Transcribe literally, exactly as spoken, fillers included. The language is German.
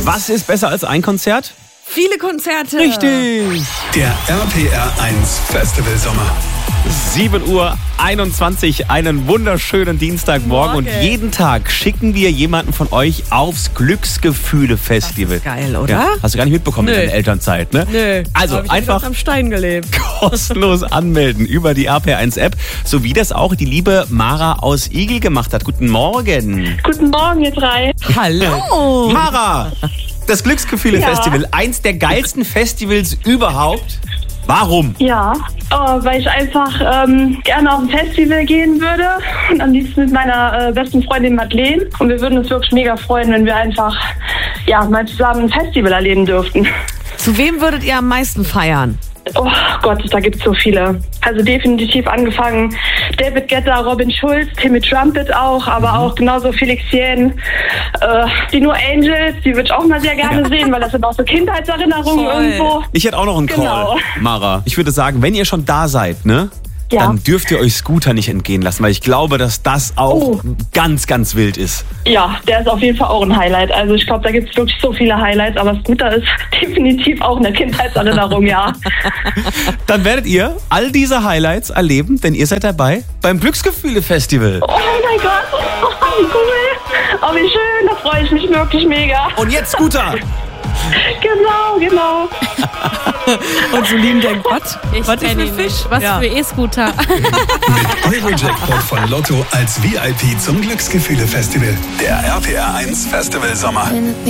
Was ist besser als ein Konzert? Viele Konzerte. Richtig. Der R P R eins Festival Sommer. sieben Uhr einundzwanzig, einen wunderschönen Dienstagmorgen. Morgen. Und jeden Tag schicken wir jemanden von euch aufs Glücksgefühle-Festival. Das ist geil, oder? Ja, hast du gar nicht mitbekommen Nö. in deiner Elternzeit, ne? Nö. Also hab ich einfach am Stein gelebt. kostenlos anmelden über die R P R eins App, so wie das auch die liebe Mara aus Igel gemacht hat. Guten Morgen. Guten Morgen, ihr drei. Hallo. Mara, das Glücksgefühle-Festival, Ja. eins der geilsten Festivals überhaupt. Warum? Ja, oh, weil ich einfach ähm, gerne auf ein Festival gehen würde und am liebsten mit meiner äh, besten Freundin Madeleine. Und wir würden uns wirklich mega freuen, wenn wir einfach ja, mal zusammen ein Festival erleben dürften. Zu wem würdet ihr am meisten feiern? Oh Gott, da gibt's so viele. Also definitiv angefangen David Guetta, Robin Schulz, Timmy Trumpet auch, aber auch genauso Felix Jähn. Äh, die No Angels, die würde ich auch mal sehr gerne sehen, weil das sind auch so Kindheitserinnerungen Voll. irgendwo. Ich hätte auch noch einen Genau. Call, Mara. Ich würde sagen, wenn ihr schon da seid, ne? Ja. Dann dürft ihr euch Scooter nicht entgehen lassen, weil ich glaube, dass das auch Oh. ganz, ganz wild ist. Ja, der ist auf jeden Fall auch ein Highlight. Also ich glaube, da gibt es wirklich so viele Highlights, aber Scooter ist definitiv auch eine Kindheitserinnerung, ja. Dann werdet ihr all diese Highlights erleben, denn ihr seid dabei beim Glücksgefühle-Festival. Oh mein Gott, oh, wie cool. Oh, wie schön, da freue ich mich wirklich mega. Und jetzt Scooter! Genau, genau. Und so lieben denkt, Gott, Ich was ist kenn mit ihn Fisch? nicht. Was Ja. für E-Scooter. Mit Eurojackpot von Lotto als V I P zum Glücksgefühle Festival. Der R P R eins Festival Sommer.